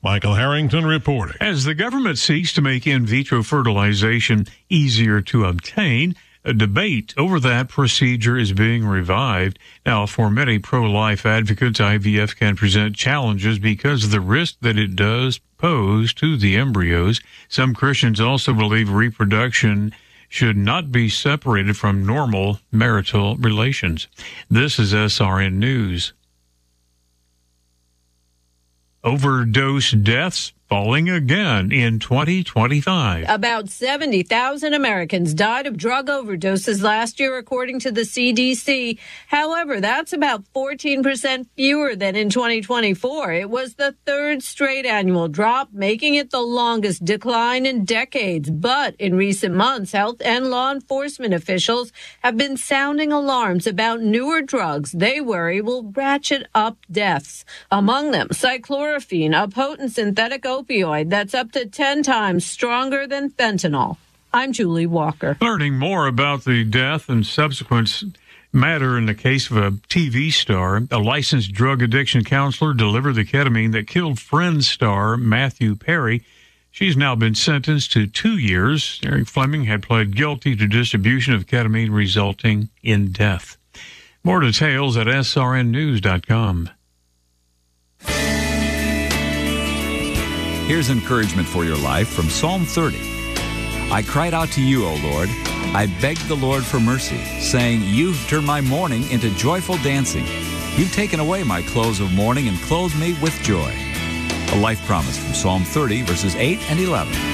Michael Harrington reporting. As the government seeks to make in vitro fertilization easier to obtain, a debate over that procedure is being revived. Now, for many pro-life advocates, IVF can present challenges because of the risk that it does pose to the embryos. Some Christians also believe reproduction should not be separated from normal marital relations. This is SRN News. Overdose deaths falling again in 2025. About 70,000 Americans died of drug overdoses last year, according to the CDC. However, that's about 14% fewer than in 2024. It was the third straight annual drop, making it the longest decline in decades. But in recent months, health and law enforcement officials have been sounding alarms about newer drugs they worry will ratchet up deaths. Among them, cyclorphine, a potent synthetic opioid that's up to 10 times stronger than fentanyl. I'm Julie Walker. Learning more about the death and subsequent matter in the case of a TV star, a licensed drug addiction counselor delivered the ketamine that killed Friends star Matthew Perry. She's now been sentenced to 2 years. Eric Fleming had pled guilty to distribution of ketamine resulting in death. More details at srnnews.com. Here's encouragement for your life from Psalm 30. I cried out to you, O Lord. I begged the Lord for mercy, saying, You've turned my mourning into joyful dancing. You've taken away my clothes of mourning and clothed me with joy. A life promise from Psalm 30, verses 8 and 11.